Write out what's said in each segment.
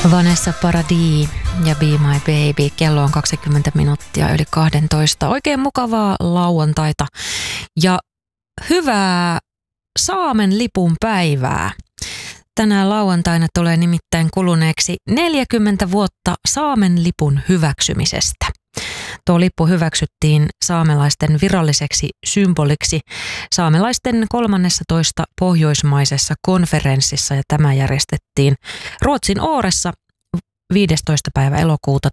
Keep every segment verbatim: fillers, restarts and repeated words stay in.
Vanessa Paradis ja Be My Baby. Kello on kaksikymmentä minuuttia yli kaksitoista. Oikein mukavaa lauantaita ja hyvää Saamen lipun päivää. Tänään lauantaina tulee nimittäin kuluneeksi neljäkymmentä vuotta Saamen lipun hyväksymisestä. Tuo lippu hyväksyttiin saamelaisten viralliseksi symboliksi saamelaisten kolmannessatoista pohjoismaisessa konferenssissa ja tämä järjestettiin Ruotsin Åressa viidestoista päivä elokuuta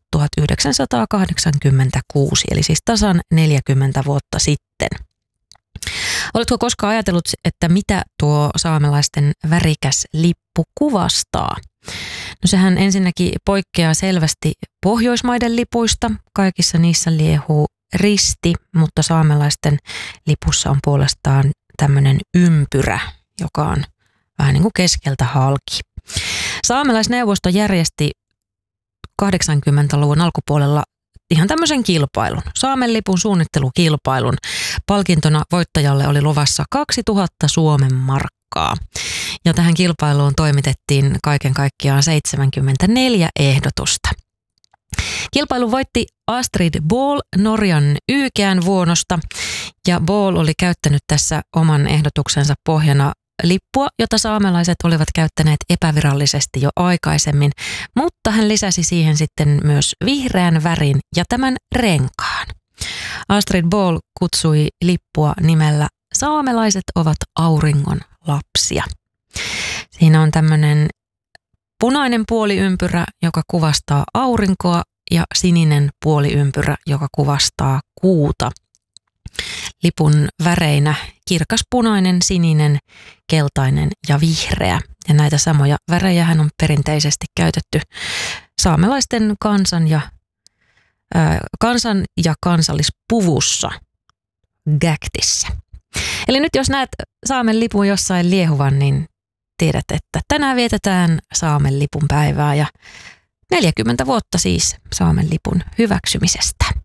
tuhatyhdeksänsataakahdeksankymmentäkuusi, eli siis tasan neljäkymmentä vuotta sitten. Oletko koskaan ajatellut, että mitä tuo saamelaisten värikäs lippu kuvastaa? No sehän ensinnäkin poikkeaa selvästi Pohjoismaiden lipuista. Kaikissa niissä liehuu risti, mutta saamelaisten lipussa on puolestaan tämmöinen ympyrä, joka on vähän niin kuin keskeltä halki. Saamelaisneuvosto järjesti kahdeksankymmentäluvun alkupuolella ihan tämmöisen kilpailun, Saamen lipun suunnittelukilpailun. Palkintona voittajalle oli luvassa kaksituhatta Suomen markkaa. Ja tähän kilpailuun toimitettiin kaiken kaikkiaan seitsemänkymmentäneljä ehdotusta. Kilpailu voitti Astrid Ball Norjan Ykään vuonosta ja Ball oli käyttänyt tässä oman ehdotuksensa pohjana lippua, jota saamelaiset olivat käyttäneet epävirallisesti jo aikaisemmin, mutta hän lisäsi siihen sitten myös vihreän värin ja tämän renkaan. Astrid Ball kutsui lippua nimellä Saamelaiset ovat auringon lapsia. Siinä on tämmöinen punainen puoliympyrä, joka kuvastaa aurinkoa ja sininen puoliympyrä, joka kuvastaa kuuta. Lipun väreinä kirkas punainen, sininen, keltainen ja vihreä. Ja näitä samoja värejähän on perinteisesti käytetty saamelaisten kansan ja, ää, kansan ja kansallispuvussa, gäktissä. Eli nyt jos näet Saamen lipun jossain liehuvan, niin tiedät, että tänään vietetään Saamen lipun päivää ja neljäkymmentä vuotta siis Saamen lipun hyväksymisestä.